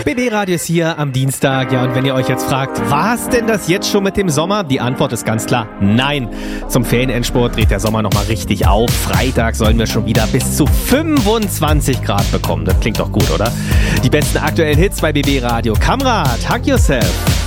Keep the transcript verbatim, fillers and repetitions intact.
B B-Radio ist hier am Dienstag. Ja, und wenn ihr euch jetzt fragt, war's denn das jetzt schon mit dem Sommer? Die Antwort ist ganz klar, nein. Zum Ferienendspurt dreht der Sommer nochmal richtig auf. Freitag sollen wir schon wieder bis zu fünfundzwanzig Grad bekommen. Das klingt doch gut, oder? Die besten aktuellen Hits bei B B-Radio. Kamrat, Hug Yourself.